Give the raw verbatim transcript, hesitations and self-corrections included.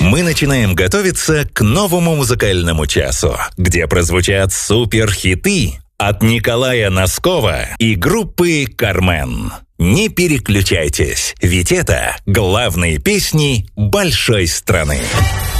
Мы начинаем готовиться к новому музыкальному часу, где прозвучат суперхиты от Николая Носкова и группы «Кармен». Не переключайтесь, ведь это главные песни большой страны.